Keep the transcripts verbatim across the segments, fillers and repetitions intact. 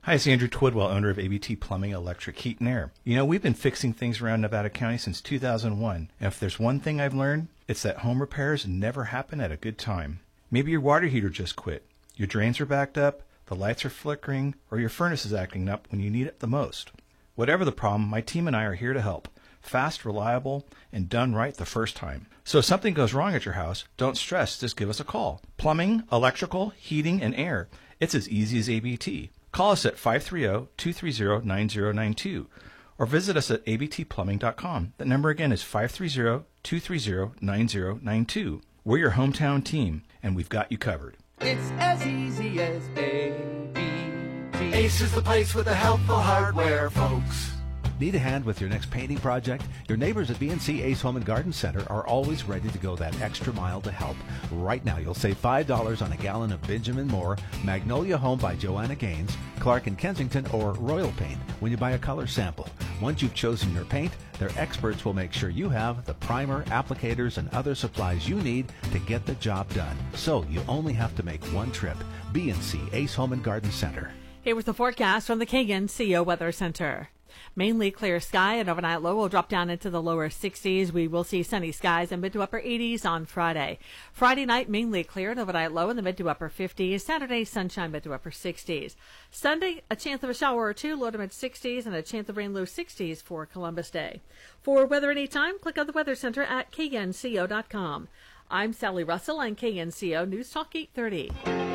Hi, it's Andrew Twidwell, owner of A B T Plumbing, Electric, Heat, and Air. You know, we've been fixing things around Nevada County since two thousand one. And if there's one thing I've learned, it's that home repairs never happen at a good time. Maybe your water heater just quit, your drains are backed up, the lights are flickering, or your furnace is acting up when you need it the most. Whatever the problem, my team and I are here to help. Fast, reliable, and done right the first time. So if something goes wrong at your house, don't stress, just give us a call. Plumbing, electrical, heating, and air. It's as easy as A B T. Call us at five three zero, two three zero, nine zero nine two or visit us at a b t plumbing dot com. That number again is five three zero, two three zero, nine zero nine two. We're your hometown team, and we've got you covered. It's as easy as A B T. Ace is the place with the helpful hardware, folks. Need a hand with your next painting project? Your neighbors at B and C Ace Home and Garden Center are always ready to go that extra mile to help. Right now, you'll save five dollars on a gallon of Benjamin Moore, Magnolia Home by Joanna Gaines, Clark and Kensington, or Royal Paint when you buy a color sample. Once you've chosen your paint, their experts will make sure you have the primer, applicators, and other supplies you need to get the job done. So you only have to make one trip. B and C Ace Home and Garden Center. Here with the forecast from the K N C O Weather Center. Mainly clear sky, and overnight low will drop down into the lower sixties. We will see sunny skies and mid to upper eighties on Friday. Friday night, mainly clear, and overnight low in the mid to upper fifties. Saturday, sunshine, mid to upper sixties. Sunday, a chance of a shower or two, low to mid sixties, and a chance of rain, low sixties for Columbus Day. For weather anytime, click on the Weather Center at K N C O dot com. I'm Sally Russell on K N C O News Talk eight thirty.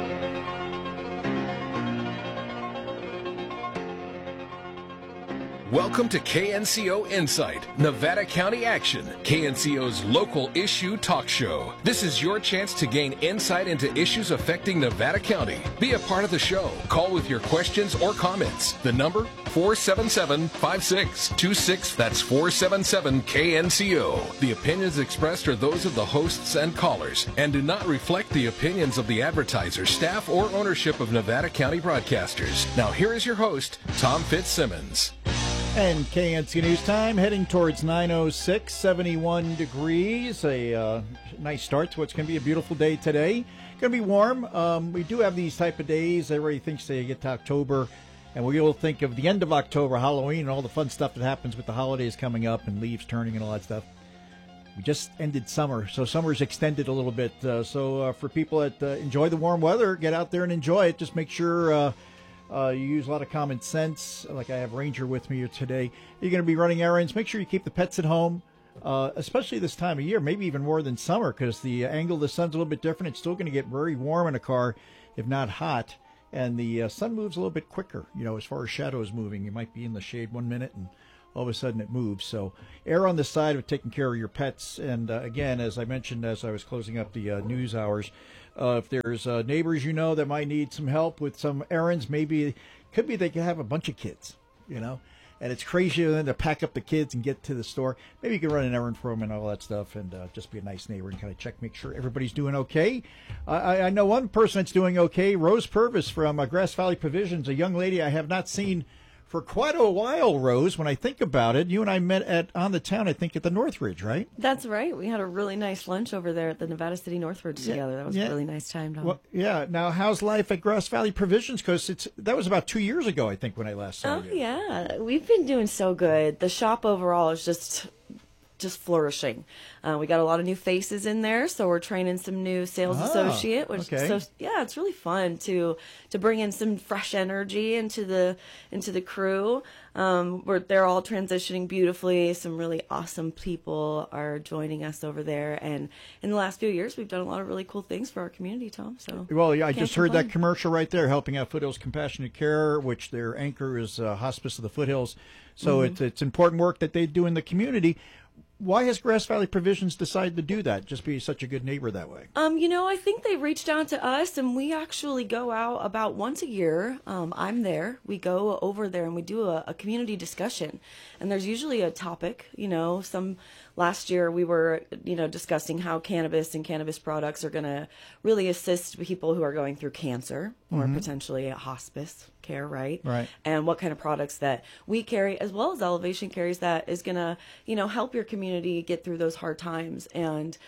Welcome to K N C O Insight, Nevada County Action, K N C O's local issue talk show. This is your chance to gain insight into issues affecting Nevada County. Be a part of the show. Call with your questions or comments. The number, four seven seven, five six two six. That's four seven seven K N C O. The opinions expressed are those of the hosts and callers and do not reflect the opinions of the advertisers, staff, or ownership of Nevada County Broadcasters. Now here is your host, Tom Fitzsimmons. And K N C News Time, heading towards nine oh six, seventy-one degrees. A uh, nice start to what's going to be a beautiful day today. Going to be warm. Um, we do have these type of days. Everybody thinks they get to October, and we all think of the end of October, Halloween, and all the fun stuff that happens with the holidays coming up and leaves turning and all that stuff. We just ended summer, so summer's extended a little bit. Uh, so uh, for people that uh, enjoy the warm weather, get out there and enjoy it. Just make sure... Uh, Uh, you use a lot of common sense. Like I have Ranger with me here today. You're going to be running errands. Make sure you keep the pets at home, uh, especially this time of year, maybe even more than summer, because the angle of the sun's a little bit different. It's still going to get very warm in a car, if not hot. And the uh, sun moves a little bit quicker, you know, as far as shadows moving. You might be in the shade one minute and all of a sudden it moves. So err on the side of taking care of your pets. And uh, again, as I mentioned as I was closing up the uh, news hours, Uh, if there's uh, neighbors you know that might need some help with some errands, maybe could be they could have a bunch of kids, you know, and it's crazy then to pack up the kids and get to the store. Maybe you can run an errand for them and all that stuff, and uh, just be a nice neighbor and kind of check, make sure everybody's doing okay. I, I know one person that's doing okay, Rose Purvis from uh, Grass Valley Provisions, a young lady I have not seen for quite a while, Rose, when I think about it. You and I met at on the town, I think, at the Northridge, right? That's right. We had a really nice lunch over there at the Nevada City Northridge Yeah, together. That was yeah. a really nice time, Tom. Well, yeah. Now, how's life at Grass Valley Provisions? Because it's that was about two years ago, I think, when I last saw oh, you. yeah. We've been doing so good. The shop overall is just just flourishing. Uh, we got a lot of new faces in there, so we're training some new sales Ah, associate. Which, okay. so yeah, it's really fun to to bring in some fresh energy into the into the crew. Um, we're they're all transitioning beautifully. Some really awesome people are joining us over there, and in the last few years, we've done a lot of really cool things for our community, Tom. So Well, yeah, I can't just heard complain. that commercial right there, helping out Foothills Compassionate Care, which their anchor is uh, Hospice of the Foothills. So Mhm. it's it's important work that they do in the community. Why has Grass Valley Provisions decided to do that? Just be such a good neighbor that way. Um, you know, I think they reached out to us, and we actually go out about once a year. Um, I'm there. We go over there and we do a, a community discussion, and there's usually a topic. You know, some last year we were, you know, discussing how cannabis and cannabis products are going to really assist people who are going through cancer or Mhm. potentially a hospice care, right? Right. And what kind of products that we carry, as well as Elevation carries, that is going to, you know, help your community get through those hard times. And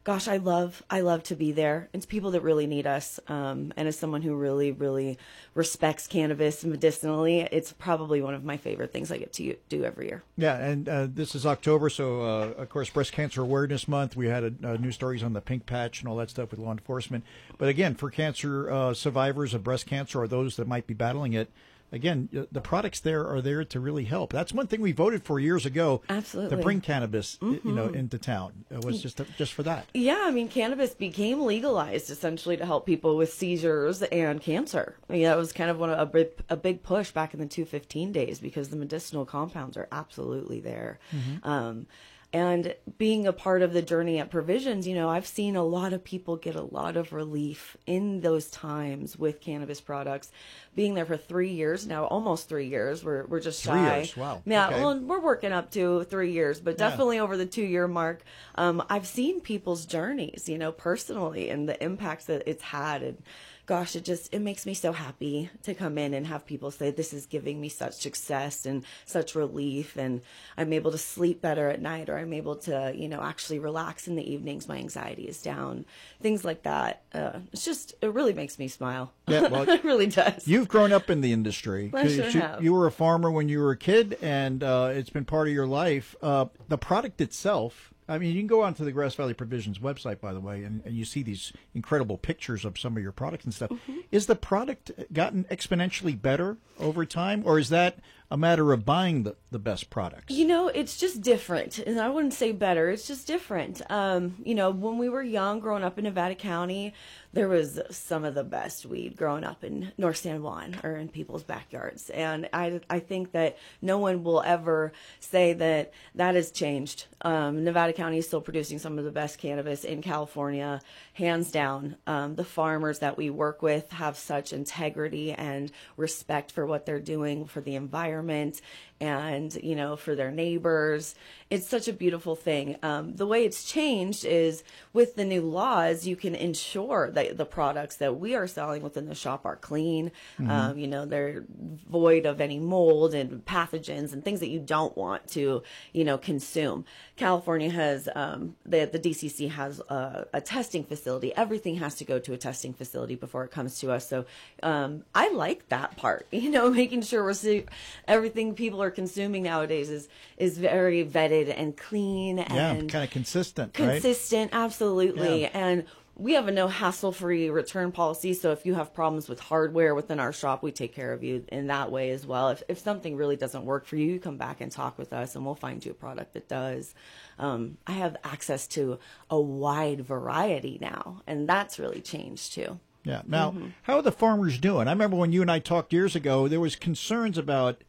gosh, I love I love to be there. It's people that really need us. Um, and as someone who really, really respects cannabis medicinally, it's probably one of my favorite things I get to do every year. Yeah, and uh, this is October, so uh, of course, Breast Cancer Awareness Month. We had a, uh, news stories on the pink patch and all that stuff with law enforcement. But again, for cancer uh, survivors of breast cancer or those that might be battling it, again, the products there are there to really help. That's one thing we voted for years ago. Absolutely. To bring cannabis, mm-hmm. you know, into town. It was just just for that. Yeah, I mean, cannabis became legalized essentially to help people with seizures and cancer. I mean, that was kind of one of a big, a big push back in the two fifteen days because the medicinal compounds are absolutely there. Mm-hmm. Um, And being a part of the journey at Provisions, you know, I've seen a lot of people get a lot of relief in those times with cannabis products. Being there for three years now, almost three years. We're we're just shy. Three years, wow. Yeah, Okay. well, we're working up to three years, but definitely yeah. over the two-year mark. Um, I've seen people's journeys, you know, personally, and the impacts that it's had. And gosh, it just, it makes me so happy to come in and have people say, this is giving me such success and such relief, and I'm able to sleep better at night, or I'm able to, you know, actually relax in the evenings. My anxiety is down, things like that. Uh, it's just, it really makes me smile. Yeah, well, it really does. You've grown up in the industry. I sure you, have. you were a farmer when you were a kid, and uh, it's been part of your life. Uh, the product itself, I mean, you can go onto the Grass Valley Provisions website, by the way, and, and you see these incredible pictures of some of your products and stuff. Mm-hmm. Is the product gotten exponentially better over time, or is that a matter of buying the, the best products? You know, it's just different. And I wouldn't say better. It's just different. Um, you know, when we were young, growing up in Nevada County, there was some of the best weed growing up in North San Juan or in people's backyards. And I, I think that no one will ever say that that has changed. Um, Nevada County is still producing some of the best cannabis in California, hands down. Um, the farmers that we work with have such integrity and respect for what they're doing for the environment and, you know, for their neighbors. It's such a beautiful thing. Um, the way it's changed is with the new laws, you can ensure that the products that we are selling within the shop are clean. Mm-hmm. Um, you know, they're void of any mold and pathogens and things that you don't want to, you know, consume. California has, um, the, the D C C has a, a testing facility. Everything has to go to a testing facility before it comes to us. So um, I like that part, you know, making sure we're see- everything people are consuming nowadays is is very vetted and clean and yeah, kind of consistent, consistent, right? Absolutely. Yeah. And we have a no hassle-free return policy. So if you have problems with hardware within our shop, we take care of you in that way as well. If if something really doesn't work for you, you come back and talk with us, and we'll find you a product that does. Um, I have access to a wide variety now, and that's really changed too. Yeah. Now, mm-hmm. how are the farmers doing? I remember when you and I talked years ago, there was concerns about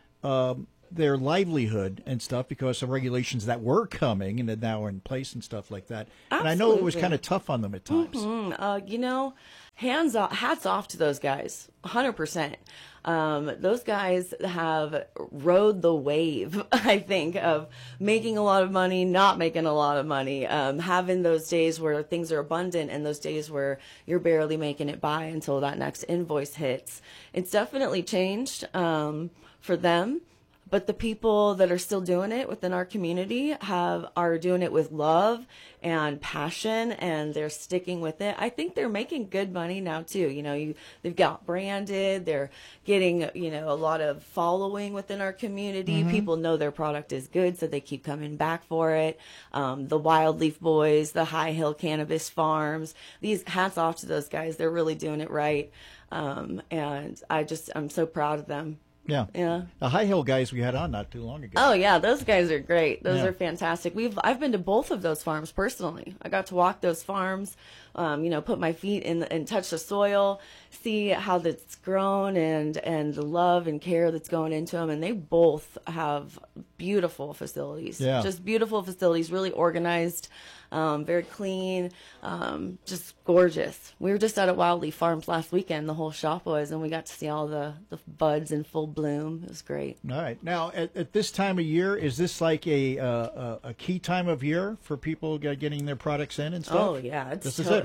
um, their livelihood and stuff because of regulations that were coming and that now are in place and stuff like that. Absolutely. And I know it was kind of tough on them at times. Mm-hmm. Uh, you know, hands off, hats off to those guys, one hundred percent. Um, those guys have rode the wave, I think, of making a lot of money, not making a lot of money, um, having those days where things are abundant and those days where you're barely making it by until that next invoice hits. It's definitely changed um, for them. But the people that are still doing it within our community have are doing it with love and passion, and they're sticking with it. I think they're making good money now too. You know, you they've got branded. They're getting, you know, a lot of following within our community. Mm-hmm. People know their product is good, so they keep coming back for it. Um, the Wild Leaf Boys, the High Hill Cannabis Farms. These hats off to those guys. They're really doing it right, um, and I just I'm so proud of them. Yeah. Yeah. The High Hill guys we had on not too long ago. Oh yeah, those guys are great. Those Yeah. are fantastic. We've I've been to both of those farms personally. I got to walk those farms, um, you know, put my feet in the, and touch the soil, see how that's grown and and the love and care that's going into them. And they both have beautiful facilities. Yeah. Just beautiful facilities, really organized. Um, very clean, um, just gorgeous. We were just out at Wild Leaf Farms last weekend, the whole shop was, and we got to see all the, the buds in full bloom. It was great. All right. Now, at, at this time of year, is this like a uh, a, a key time of year for people get- getting their products in and stuff? Oh, yeah. It's This is to- it,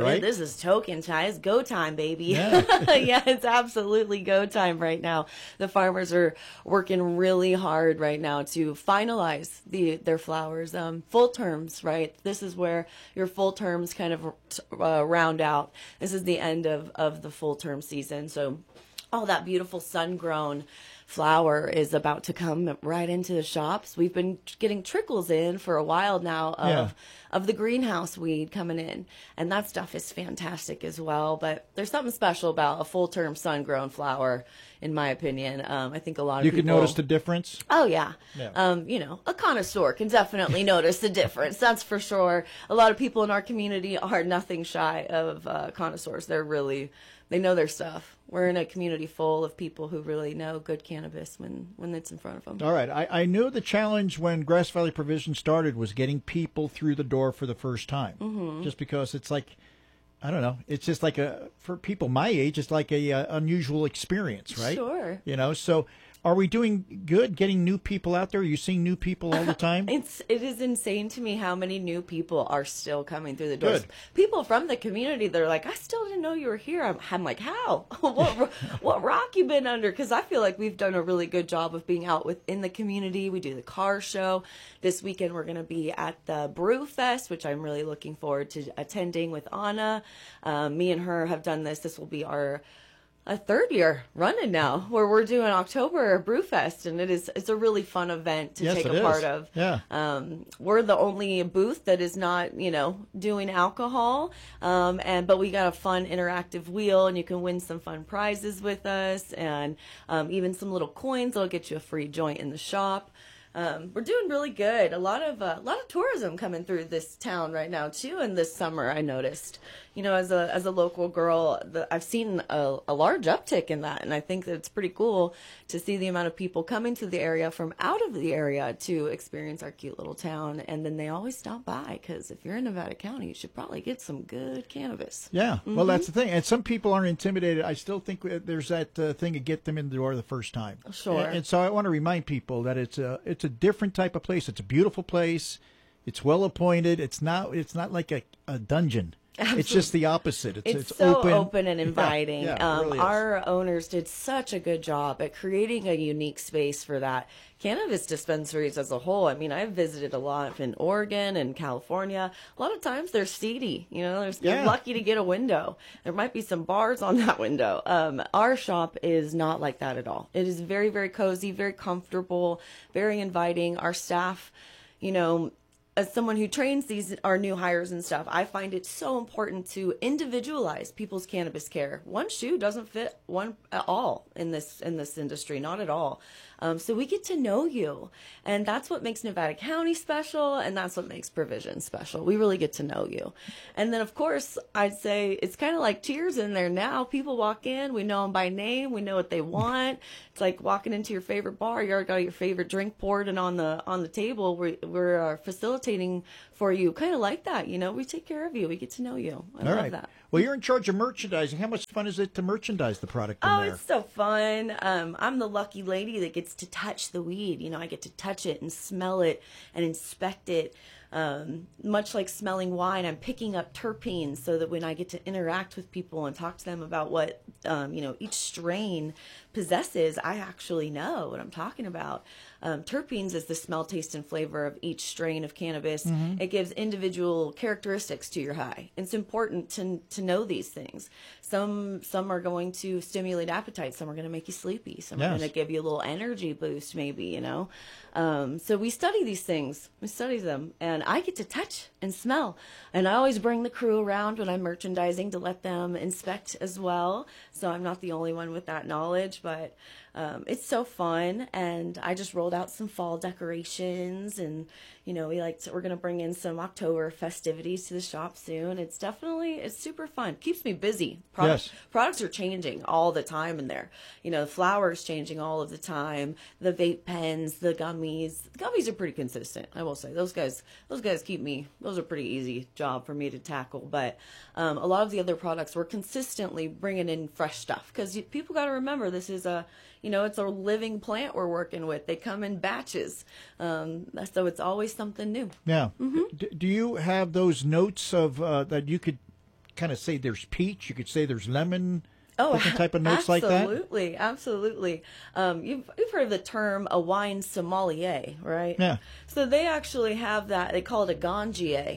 right? This is token time. It's go time, baby. Yeah. Yeah, it's absolutely go time right now. The farmers are working really hard right now to finalize the their flowers. Um, full terms, right? This is where your full terms kind of uh, round out. This is the end of, of the full term season. So all that beautiful sun-grown flower is about to come right into the shops. We've been getting trickles in for a while now of Yeah. of the greenhouse weed coming in, and that stuff is fantastic as well. But there's something special about a full term sun grown flower, in my opinion. Um, I think a lot of You people can notice the difference. Oh yeah. Yeah. Um, you know, a connoisseur can definitely notice the difference. That's for sure. A lot of people in our community are nothing shy of uh, connoisseurs. They're really, they know their stuff. We're in a community full of people who really know good cannabis when, when it's in front of them. All right. I, I knew the challenge when Grass Valley Provision started was getting people through the door for the first time. Mm-hmm. Just because it's like, I don't know, it's just like a, for people my age, it's like a uh, unusual experience, right? Sure. You know, so are we doing good getting new people out there? Are you seeing new people all the time? It's it is insane to me how many new people are still coming through the doors. Good. People from the community, they're like, I still didn't know you were here. I'm, I'm like, how? what what rock you been under? Because I feel like we've done a really good job of being out within the community. We do the car show. This weekend we're going to be at the Brew Fest, which I'm really looking forward to attending with Anna. Um, me and her have done this. This will be our a third year running now, where we're doing October Brewfest, and it is it's a really fun event to Yes, take it a is. part of. Yeah. Um, we're the only booth that is not, you know, doing alcohol, um, and but we got a fun interactive wheel, and you can win some fun prizes with us, and um, even some little coins that'll get you a free joint in the shop. Um, we're doing really good. A lot of uh, a lot of tourism coming through this town right now too. And this summer, I noticed, you know, as a as a local girl, the, I've seen a, a large uptick in that, and I think that it's pretty cool to see the amount of people coming to the area from out of the area to experience our cute little town. And then they always stop by because if you're in Nevada County, you should probably get some good cannabis. Yeah, Mm-hmm. well, that's the thing. And some people aren't intimidated. I still think there's that uh, thing to get them in the door the first time. Sure. And, and so I want to remind people that it's a it's a different type of place. It's a beautiful place. It's well appointed. It's not it's not like a, a dungeon. It's just the opposite. It's, It's, it's so open. open, and inviting. Yeah, yeah, it um, really is. our owners did such a good job at creating a unique space for that. Cannabis dispensaries as a whole, I mean, I've visited a lot in Oregon and California. A lot of times they're seedy. You know, there's, Yeah. you're lucky to get a window. There might be some bars on that window. Um, our shop is not like that at all. It is very, very cozy, very comfortable, very inviting. Our staff, you know, as someone who trains these our new hires and stuff, I find it so important to individualize people's cannabis care. One shoe doesn't fit one at all in this in this industry, not at all. Um, so we get to know you, and that's what makes Nevada County special, and that's what makes Provision special. We really get to know you, and then of course I'd say it's kind of like Cheers in there now. People walk in, we know them by name, we know what they want. It's like walking into your favorite bar. You already got your favorite drink poured and on the on the table. We're we're uh, facilitating for you, kind of like that. You know, we take care of you. We get to know you. I All love right. that. Well, you're in charge of merchandising. How much fun is it to merchandise the product in Oh, there? it's so fun. Um, I'm the lucky lady that gets to touch the weed. You know, I get to touch it and smell it and inspect it. Um, much like smelling wine, I'm picking up terpenes so that when I get to interact with people and talk to them about what, um, you know, each strain possesses, I actually know what I'm talking about. Um, terpenes is the smell, taste, and flavor of each strain of cannabis. Mm-hmm. It gives individual characteristics to your high. It's important to to know these things. Some some are going to stimulate appetite. Some are going to make you sleepy. Some are Yes. going to give you a little energy boost, maybe, you know. Um, so we study these things. We study them, and I get to touch and smell. And I always bring the crew around when I'm merchandising to let them inspect as well. So I'm not the only one with that knowledge, but um, it's so fun. And I just rolled out some fall decorations, and you know, we like to, we're going to bring in some October festivities to the shop soon. It's definitely it's super fun. Keeps me busy. Product, Yes. Products are changing all the time in there. You know, the flour is changing all of the time. The vape pens, the gummies. The gummies are pretty consistent, I will say. Those guys, those guys keep me. Those are pretty easy job for me to tackle. But um, a lot of the other products, we're consistently bringing in fresh stuff because people got to remember this is a, you know, it's a living plant we're working with. They come in batches, um, so it's always something new. Yeah. Mm-hmm. D- do you have those notes of uh, that you could kind of say there's peach. You could say there's lemon. Oh, different type of notes like that. Absolutely, absolutely. Um, you've you've heard of the term a wine sommelier, right? Yeah. So they actually have that. They call it a gangier,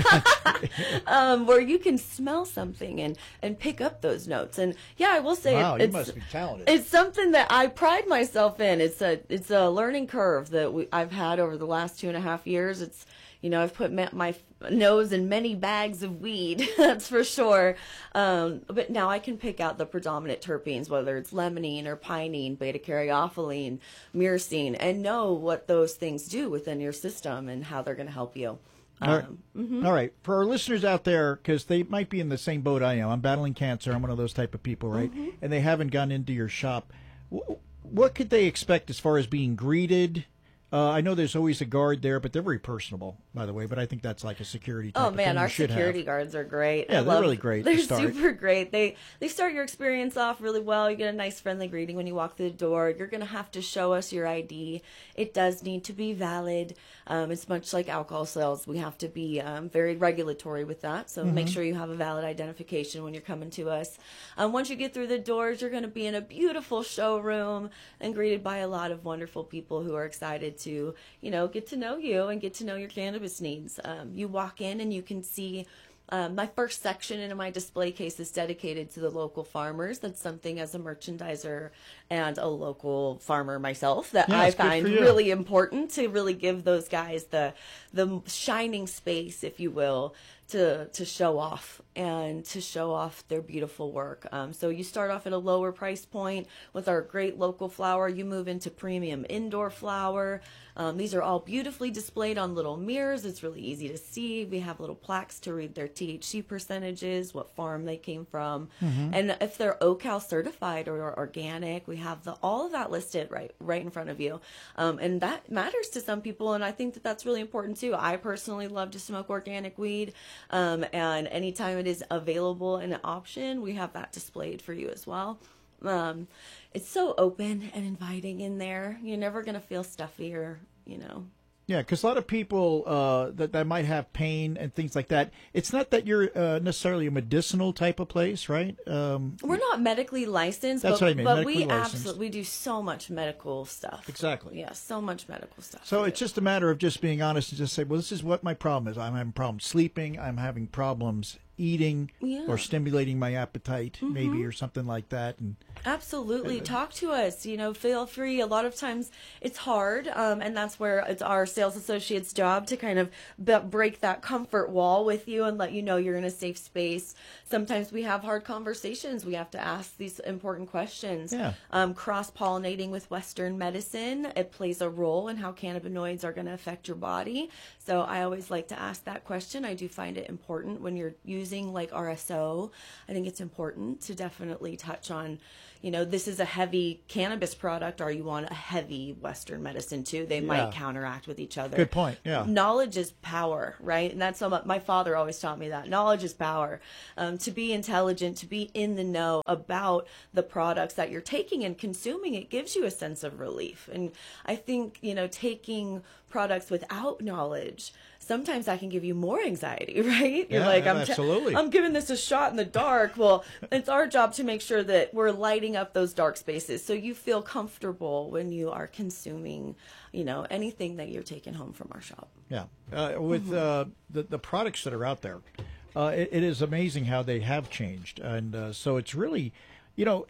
um, where you can smell something and and pick up those notes. And yeah, I will say, Wow, it, you it's, must be talented. It's something that I pride myself in. It's a it's a learning curve that we, I've had over the last two and a half years. It's You know, I've put ma- my nose in many bags of weed, that's for sure. Um, but now I can pick out the predominant terpenes, whether it's limonene or pinene, beta-caryophyllene, myrcene, and know what those things do within your system and how they're going to help you. All right. Um, mhm. All right. For our listeners out there, because they might be in the same boat I am, I'm battling cancer. I'm one of those type of people, right? Mhm. And they haven't gone into your shop. W- what could they expect as far as being greeted? Uh, I know there's always a guard there, but they're very personable, by the way. But I think that's like a security type Oh of man, thing you our should security have. guards are great. Yeah, I they're love- really great to They're start. super great. They they start your experience off really well. You get a nice friendly greeting when you walk through the door. You're gonna have to show us your I D. It does need to be valid. Um, it's much like alcohol sales. We have to be um, very regulatory with that. So make Mhm. sure you have a valid identification when you're coming to us. Um, once you get through the doors, you're gonna be in a beautiful showroom and greeted by a lot of wonderful people who are excited to, you know, get to know you and get to know your cannabis needs. Um, you walk in and you can see um, my first section in my display case is dedicated to the local farmers. That's something as a merchandiser and a local farmer myself that Yeah, I it's good find for you. really important to really give those guys the the shining space, if you will, to to show off and to show off their beautiful work. Um, so you start off at a lower price point with our great local flower. You move into premium indoor flower. Um, these are all beautifully displayed on little mirrors. It's really easy to see. We have little plaques to read their T H C percentages, what farm they came from, Mhm. and if they're O C A L certified or organic. We have the all of that listed right right in front of you, um, and that matters to some people. And I think that that's really important too. I personally love to smoke organic weed, um, and anytime it is available and an option, we have that displayed for you as well. Um, it's so open and inviting in there. You're never gonna feel stuffy or, you know. Yeah, because a lot of people uh, that, that might have pain and things like that, it's not that you're uh, necessarily a medicinal type of place, right? Um, We're not medically licensed, That's but, what I mean, but medically we licensed. absolutely we do so much medical stuff. Exactly. Yeah, so much medical stuff. So it's just a matter of just being honest and just say, well, this is what my problem is. I'm having problems sleeping. I'm having problems eating Yeah. or stimulating my appetite, maybe, Mhm. or something like that. And Absolutely. Uh, Talk to us. You know, feel free. A lot of times it's hard, um, and that's where it's our sales associate's job to kind of b- break that comfort wall with you and let you know you're in a safe space. Sometimes we have hard conversations. We have to ask these important questions. Yeah. Um, cross-pollinating with Western medicine, it plays a role in how cannabinoids are going to affect your body. So I always like to ask that question. I do find it important when you're using like R S O. I think it's important to definitely touch on, you know, this is a heavy cannabis product. Are you on a heavy Western medicine too? They Yeah. might counteract with each other. Good point, yeah. Knowledge is power, right? And that's what my father always taught me, that knowledge is power. Um, to be intelligent, to be in the know about the products that you're taking and consuming, it gives you a sense of relief. And I think, you know, taking products without knowledge, sometimes that can give you more anxiety, right? You're Yeah, like, I'm, t- absolutely. I'm giving this a shot in the dark. Well, it's our job to make sure that we're lighting up those dark spaces so you feel comfortable when you are consuming, you know, anything that you're taking home from our shop. yeah, uh, with uh, the, the products that are out there, uh, it, it is amazing how they have changed. And uh, so it's really, you know,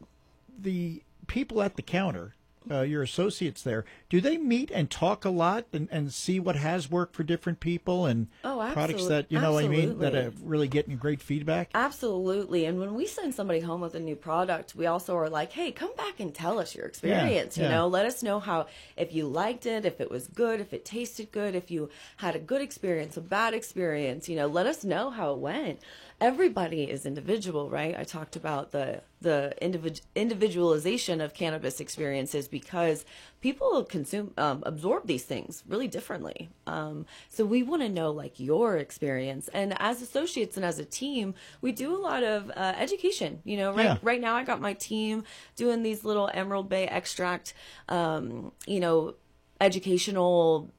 the people at the counter, uh, your associates there, do they meet and talk a lot and, and see what has worked for different people and Oh, products absolute- that, you know what I mean, that absolutely. are really getting great feedback? Absolutely. And when we send somebody home with a new product, we also are like, hey, come back and tell us your experience. yeah. You know, let us know how, if you liked it, if it was good, if it tasted good, if you had a good experience, a bad experience, you know, let us know how it went. Everybody is individual, right? I talked about the the individ- individualization of cannabis experiences because people consume um, absorb these things really differently. Um, so we want to know like your experience, and as associates and as a team, we do a lot of uh, education. You know, right Yeah. right now I got my team doing these little Emerald Bay extract, um, you know, educational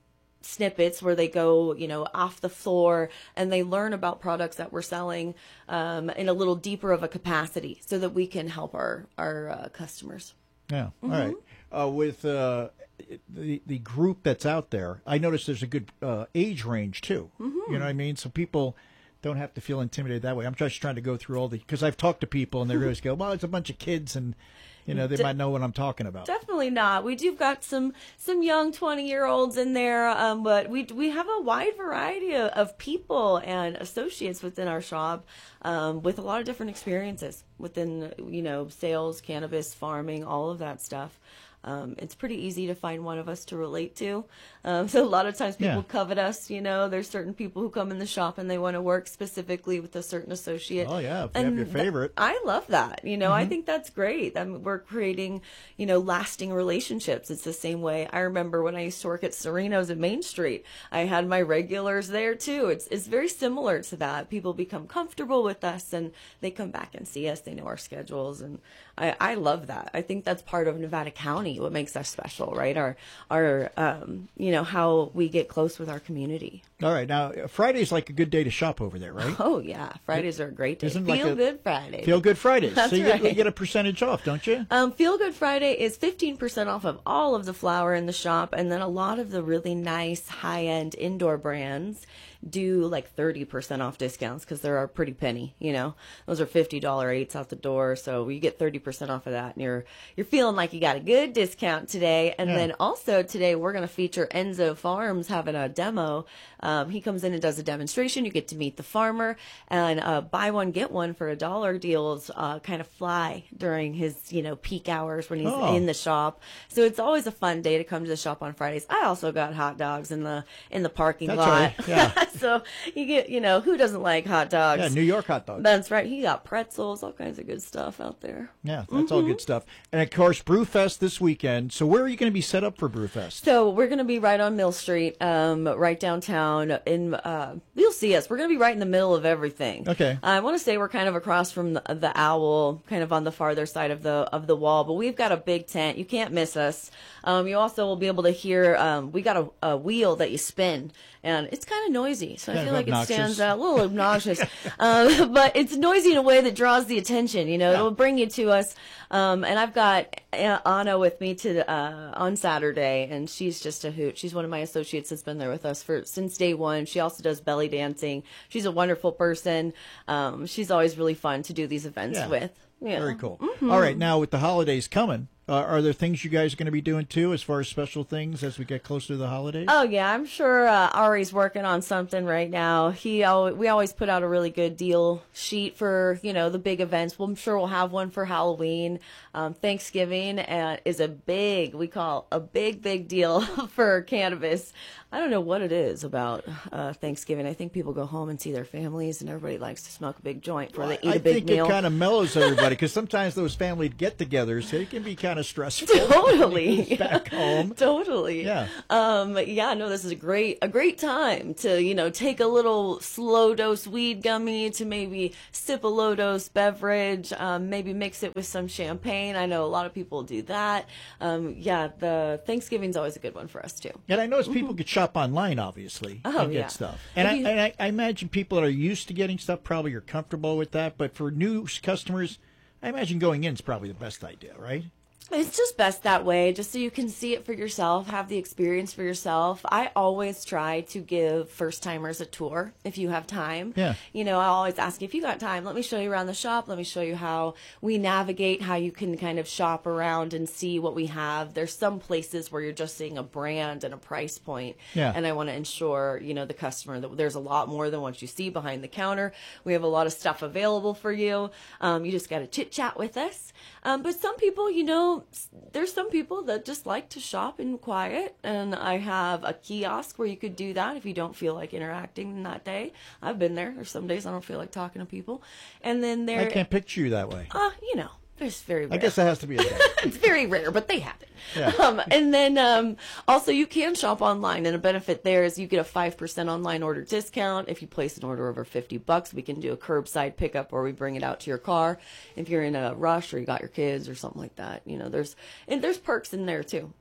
snippets where they go, you know, off the floor and they learn about products that we're selling um, in a little deeper of a capacity so that we can help our, our uh, customers. Yeah. Mm-hmm. All right. Uh, with uh, the the group that's out there, I noticed there's a good uh, age range too. Mm-hmm. You know what I mean? So people don't have to feel intimidated that way. I'm just trying to go through all the, because I've talked to people and they always go, well, it's a bunch of kids and, you know, they De- might know what I'm talking about. Definitely not. We do got some some young twenty year olds in there, um, but we we have a wide variety of, of people and associates within our shop um, with a lot of different experiences within, you know, sales, cannabis, farming, all of that stuff. Um, it's pretty easy to find one of us to relate to. Um, so a lot of times people Yeah. covet us, you know, there's certain people who come in the shop and they want to work specifically with a certain associate. Oh, yeah, if you have And your th- favorite. I love that. You know, Mm-hmm. I think that's great. I mean, we're creating, you know, lasting relationships. It's the same way. I remember when I used to work at Sereno's at Main Street, I had my regulars there too. It's, it's very similar to that. People become comfortable with us and they come back and see us. They know our schedules. And I, I love that. I think that's part of Nevada County, what makes us special, right? Our, our, um, you know, how we get close with our community. All right. Now, Friday's like a good day to shop over there, right? Oh yeah. Fridays are a great day. Isn't Feel like a- Good Friday. Feel Good Fridays. That's so you, get, you right. get a percentage off, don't you? Um, Feel Good Friday is fifteen percent off of all of the flour in the shop, and then a lot of the really nice high-end indoor brands do like thirty percent off discounts because they're a pretty penny, you know. Those are fifty dollars eights out the door, so you get thirty percent off of that, and you're you're feeling like you got a good discount today. And Yeah. then also today we're going to feature Enzo Farms having a demo. Um, he comes in and does a demonstration. You get to meet the farmer, and uh, buy one get one for a dollar deals uh, kind of fly during his, you know, peak hours when he's Oh. in the shop. So it's always a fun day to come to the shop on Fridays. I also got hot dogs in the in the parking That's lot. right, yeah. So you get, you know, who doesn't like hot dogs? Yeah, New York hot dogs. That's right. He got pretzels, all kinds of good stuff out there. Yeah, that's all good stuff. And of course, Brewfest this weekend. So where are you going to be set up for Brewfest? So we're going to be right on Mill Street, um, right downtown. In uh, you'll see us. We're going to be right in the middle of everything. Okay. I want to say we're kind of across from the, the owl, kind of on the farther side of the of the wall. But we've got a big tent. You can't miss us. Um, you also will be able to hear. Um, we got a, a wheel that you spin, and it's kind of noisy. So I Kind feel of like obnoxious. it stands out, a little obnoxious, um, but it's noisy in a way that draws the attention. You know, it'll bring you to us. Um, and I've got Anna with me to uh, on Saturday, and she's just a hoot. She's one of my associates that's been there with us for since day one. She also does belly dancing. She's a wonderful person. Um, she's always really fun to do these events Yeah. with. Yeah. Very cool. Mm-hmm. All right, now with the holidays coming, uh, are there things you guys are going to be doing too, as far as special things as we get closer to the holidays? Oh yeah, I'm sure uh, Ari's working on something right now. He al- we always put out a really good deal sheet for, you know, the big events. Well, I'm sure we'll have one for Halloween. Um, Thanksgiving uh, is a big, we call a big big deal for cannabis. I don't know what it is about uh, Thanksgiving. I think people go home and see their families, and everybody likes to smoke a big joint before they eat I a big think meal. it kind of mellows everybody because sometimes those family get-togethers, they can be kind of stressful. Totally. Back home. Totally. Yeah. Um, yeah, no, this is a great, a great time to, you know, take a little slow dose weed gummy to maybe sip a low dose beverage, um, maybe mix it with some champagne. I know a lot of people do that. Um, yeah, the Thanksgiving's always a good one for us too. And I notice people could shop online, obviously, Oh, and get yeah. stuff. And, I, If you- and I, I imagine people that are used to getting stuff probably are comfortable with that. But for new customers, I imagine going in is probably the best idea, right? It's just best that way, just so you can see it for yourself, have the experience for yourself. I always try to give first timers a tour if you have time. Yeah. You know, I always ask if you got time, let me show you around the shop. Let me show you how we navigate, how you can kind of shop around and see what we have. There's some places where you're just seeing a brand and a price point. Yeah. And I want to ensure, you know, the customer that there's a lot more than what you see behind the counter. We have a lot of stuff available for you. Um, you just got to chit chat with us. Um, but some people, you know, there's some people that just like to shop in quiet, and I have a kiosk where you could do that if you don't feel like interacting that day. I've been there. There's some days I don't feel like talking to people. And then there, I can't picture you that way. uh, you know, there's very rare. I guess that has to be a day. It's very rare, but they happen. Yeah. Um, and then um, also you can shop online, and a benefit there is you get a five percent online order discount. If you place an order over fifty bucks, we can do a curbside pickup where we bring it out to your car. If you're in a rush or you got your kids or something like that, you know, there's and there's perks in there too.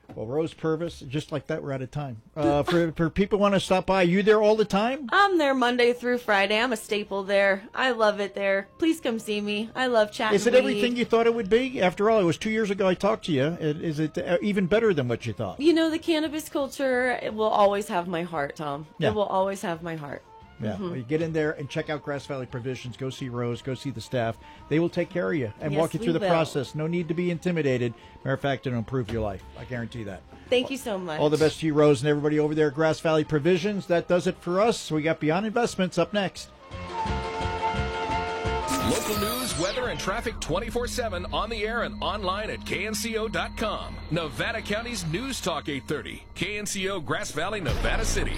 Well, Rose Purvis, just like that, we're out of time. Uh, for, for people who want to stop by, you there all the time? I'm there Monday through Friday. I'm a staple there. I love it there. Please come see me. I love chatting. Is it everything you thought it would be? After all, it was two years ago I talked to you. Is it even better than what you thought? You know, the cannabis culture, it will always have my heart, Tom. Yeah. It will always have my heart. Yeah, Mm-hmm. well, you get in there and check out Grass Valley Provisions. Go see Rose. Go see the staff. They will take care of you and Yes, walk you we through the will. process. No need to be intimidated. Matter of fact, it'll improve your life. I guarantee that. Thank you so much. All the best to you, Rose, and everybody over there at Grass Valley Provisions. That does it for us. We got Beyond Investments up next. Local news, weather, and traffic twenty-four seven on the air and online at K N C O dot com. Nevada County's News Talk eight thirty. K N C O Grass Valley, Nevada City.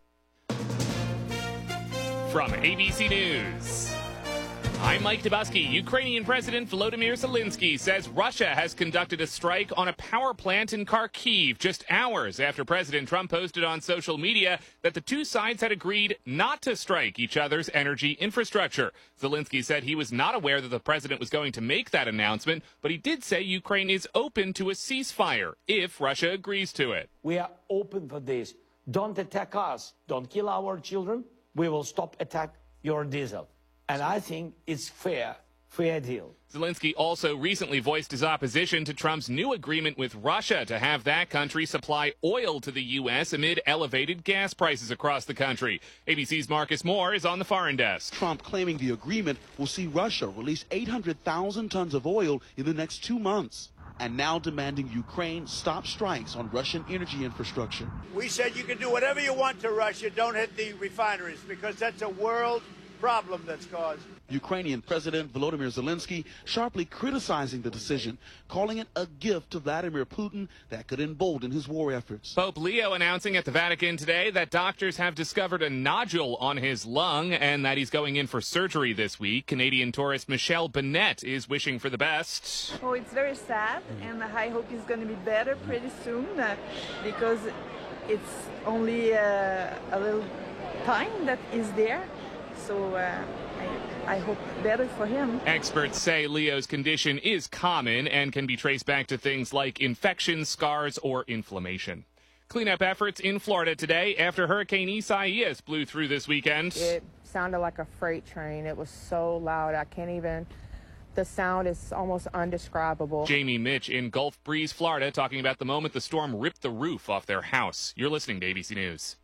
From A B C News, I'm Mike Dubusky. Ukrainian President Volodymyr Zelensky says Russia has conducted a strike on a power plant in Kharkiv just hours after President Trump posted on social media that the two sides had agreed not to strike each other's energy infrastructure. Zelensky said he was not aware that the president was going to make that announcement, but he did say Ukraine is open to a ceasefire if Russia agrees to it. We are open for this. Don't attack us. Don't kill our children. We will stop attack your diesel. And I think it's fair, fair deal. Zelensky also recently voiced his opposition to Trump's new agreement with Russia to have that country supply oil to the U S amid elevated gas prices across the country. A B C's Marcus Moore is on the foreign desk. Trump claiming the agreement will see Russia release eight hundred thousand tons of oil in the next two months. And now demanding Ukraine stop strikes on Russian energy infrastructure. We said you can do whatever you want to Russia, don't hit the refineries, because that's a world problem that's caused. Ukrainian President Volodymyr Zelensky sharply criticizing the decision, calling it a gift to Vladimir Putin that could embolden his war efforts. Pope Leo announcing at the Vatican today that doctors have discovered a nodule on his lung and that he's going in for surgery this week. Canadian tourist Michelle Bennett is wishing for the best. Oh, it's very sad, and I hope it's going to be better pretty soon uh, because it's only uh, a little time that is there. So uh, I, I hope better for him. Experts say Leo's condition is common and can be traced back to things like infections, scars, or inflammation. Cleanup efforts in Florida today after Hurricane Isaias blew through this weekend. It sounded like a freight train. It was so loud. I can't even... The sound is almost undescribable. Jamie Mitch in Gulf Breeze, Florida, talking about the moment the storm ripped the roof off their house. You're listening to A B C News.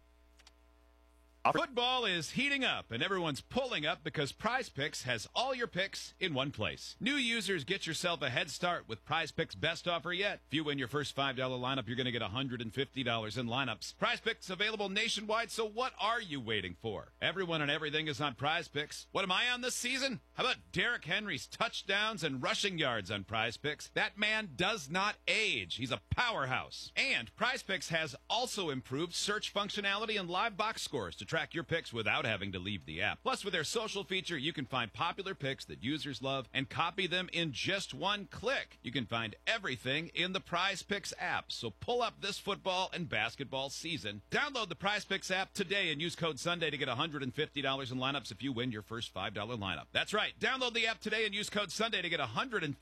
Football is heating up, and everyone's pulling up because Prize Picks has all your picks in one place. New users, get yourself a head start with Prize Picks' best offer yet. If you win your first five dollar lineup, you're going to get one hundred fifty dollars in lineups. Prize Picks available nationwide, so what are you waiting for? Everyone and everything is on Prize Picks. What am I on this season? How about Derrick Henry's touchdowns and rushing yards on Prize Picks? That man does not age. He's a powerhouse. And Prize Picks has also improved search functionality and live box scores to track your picks without having to leave the app. Plus, with their social feature, you can find popular picks that users love and copy them in just one click. You can find everything in the Prize Picks app. So pull up this football and basketball season. Download the Prize Picks app today and use code Sunday to get one hundred fifty dollars in lineups if you win your first five dollar lineup. That's right. Download the app today and use code Sunday to get one hundred